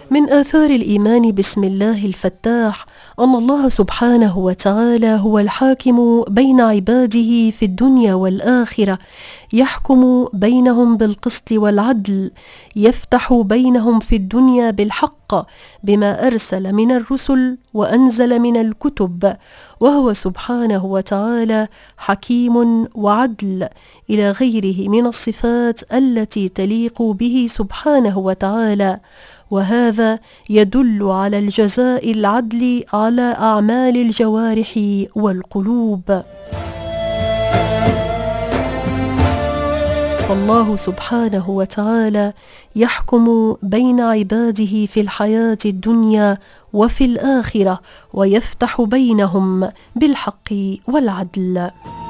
من آثار الإيمان باسم الله الفتاح أن الله سبحانه وتعالى هو الحاكم بين عباده في الدنيا والآخرة، يحكم بينهم بالقسط والعدل، يفتح بينهم في الدنيا بالحق بما أرسل من الرسل وأنزل من الكتب، وهو سبحانه وتعالى حكيم وعدل إلى غيره من الصفات التي تليق به سبحانه وتعالى، وهذا يدل على الجزاء العدل على أعمال الجوارح والقلوب. فالله سبحانه وتعالى يحكم بين عباده في الحياة الدنيا وفي الآخرة، ويفتح بينهم بالحق والعدل.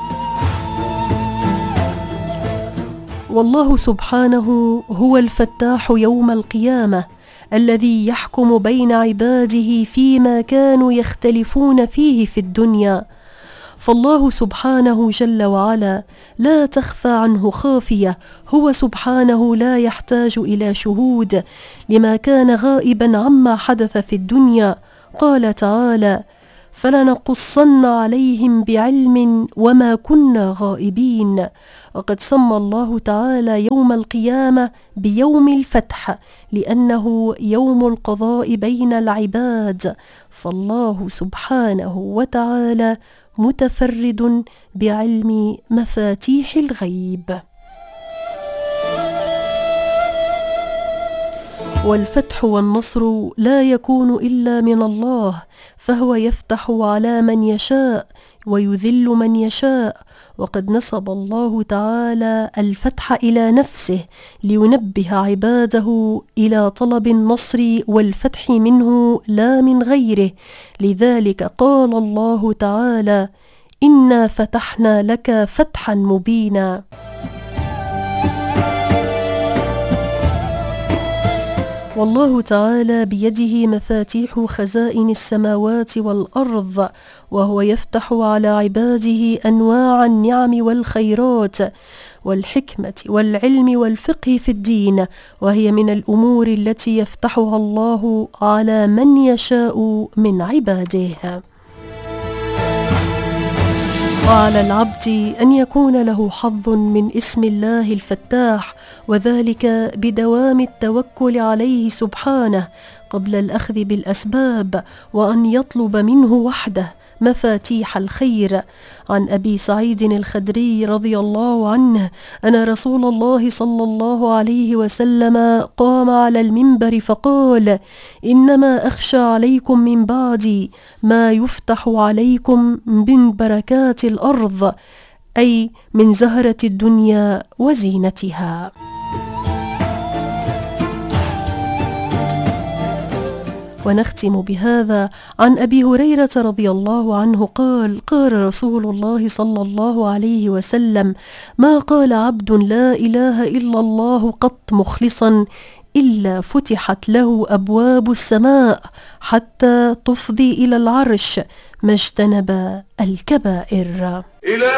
والله سبحانه هو الفتاح يوم القيامة الذي يحكم بين عباده فيما كانوا يختلفون فيه في الدنيا، فالله سبحانه جل وعلا لا تخفى عنه خافية، هو سبحانه لا يحتاج إلى شهود لما كان غائبا عما حدث في الدنيا. قال تعالى: فلنقصن عليهم بعلم وما كنا غائبين. وقد سمى الله تعالى يوم القيامة بيوم الفتح لأنه يوم القضاء بين العباد، فالله سبحانه وتعالى متفرد بعلم مفاتيح الغيب. والفتح والنصر لا يكون إلا من الله، فهو يفتح على من يشاء ويذل من يشاء، وقد نسب الله تعالى الفتح إلى نفسه لينبه عباده إلى طلب النصر والفتح منه لا من غيره. لذلك قال الله تعالى: إنا فتحنا لك فتحا مبينا. والله تعالى بيده مفاتيح خزائن السماوات والأرض، وهو يفتح على عباده أنواع النعم والخيرات والحكمة والعلم والفقه في الدين، وهي من الأمور التي يفتحها الله على من يشاء من عباده. وعلى العبد أن يكون له حظ من اسم الله الفتاح، وذلك بدوام التوكل عليه سبحانه قبل الأخذ بالأسباب، وأن يطلب منه وحده مفاتيح الخير. عن أبي سعيد الخدري رضي الله عنه أن رسول الله صلى الله عليه وسلم قام على المنبر فقال: إنما أخشى عليكم من بعدي ما يفتح عليكم من بركات الأرض، أي من زهرة الدنيا وزينتها. ونختم بهذا عن أبي هريرة رضي الله عنه قال: قال رسول الله صلى الله عليه وسلم: ما قال عبد لا إله إلا الله قط مخلصا إلا فتحت له أبواب السماء حتى تفضي إلى العرش ما اجتنب الكبائر.